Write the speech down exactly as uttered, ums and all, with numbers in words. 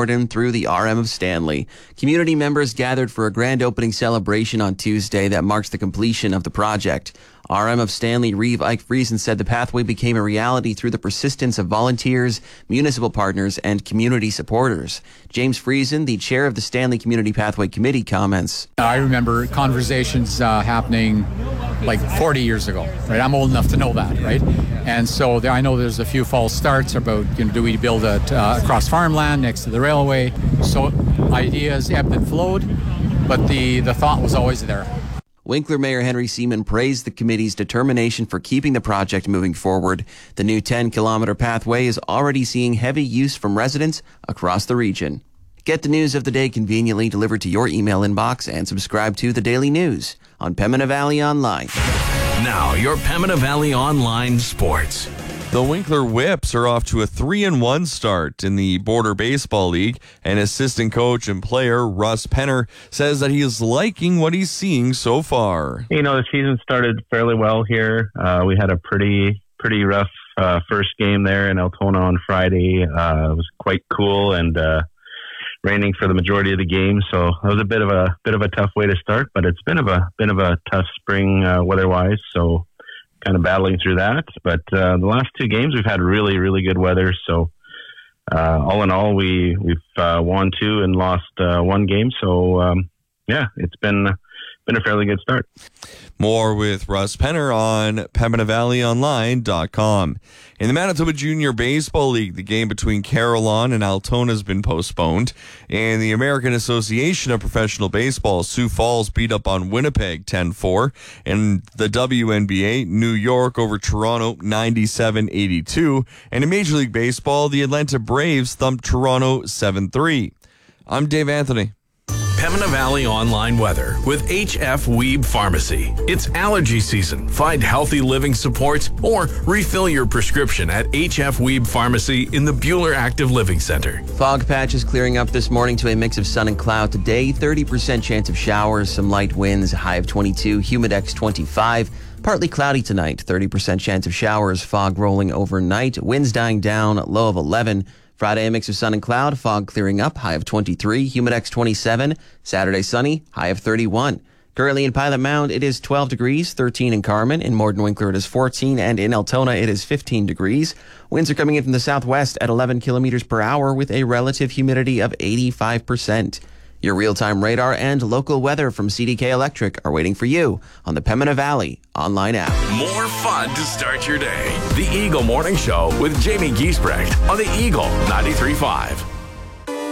Morden through the R M of Stanley. Community members gathered for a grand opening celebration on Tuesday that marks the completion of the project. R M of Stanley Reeve Ike Friesen said the pathway became a reality through the persistence of volunteers, municipal partners, and community supporters. James Friesen, the chair of the Stanley Community Pathway Committee, comments. I remember conversations uh, happening like forty years ago, right? I'm old enough to know that, right? And so there, I know there's a few false starts about, you know, do we build it uh, across farmland next to the railway? So ideas ebbed and flowed, but the, the thought was always there. Winkler Mayor Henry Seaman praised the committee's determination for keeping the project moving forward. The new ten-kilometer pathway is already seeing heavy use from residents across the region. Get the news of the day conveniently delivered to your email inbox and subscribe to The Daily News on Pembina Valley Online. Now, your Pembina Valley Online sports. The Winkler Whips are off to a three and one start in the Border Baseball League, and assistant coach and player Russ Penner says that he is liking what he's seeing so far. You know, the season started fairly well here. Uh, we had a pretty pretty rough uh, first game there in Altona on Friday. Uh, it was quite cool and uh, raining for the majority of the game, so it was a bit of a bit of a tough way to start. But it's been of a bit of a tough spring uh, weather-wise, so kind of battling through that. But uh, the last two games we've had really, really good weather. So uh, all in all, we, we've uh, won two and lost uh, one game. So um, yeah, it's been been a fairly good start. More with Russ Penner on Pembina Valley Online dot com. In the Manitoba Junior Baseball League, the game between Carillon and Altona has been postponed. In the American Association of Professional Baseball, Sioux Falls beat up on Winnipeg ten four. In the W N B A, New York over Toronto ninety-seven eighty-two. And in Major League Baseball, the Atlanta Braves thumped Toronto seven three. I'm Dave Anthony. Pembina Valley Online weather with H F Weeb Pharmacy. It's allergy season. Find healthy living supports or refill your prescription at H F Weeb Pharmacy in the Bueller Active Living Center. Fog patches clearing up this morning to a mix of sun and cloud today. thirty percent chance of showers, some light winds, high of twenty-two, humidex twenty-five. Partly cloudy tonight, thirty percent chance of showers, fog rolling overnight, winds dying down, low of eleven. Friday, a mix of sun and cloud, fog clearing up, high of twenty-three, humidex twenty-seven. Saturday, sunny, high of thirty-one. Currently in Pilot Mound, it is twelve degrees, thirteen in Carman. In Morden Winkler, it is fourteen, and in Altona, it is fifteen degrees. Winds are coming in from the southwest at eleven kilometers per hour with a relative humidity of eighty-five percent. Your real-time radar and local weather from C D K Electric are waiting for you on the Pembina Valley Online app. More fun to start your day. The Eagle Morning Show with Jamie Giesbrecht on the Eagle ninety-three point five.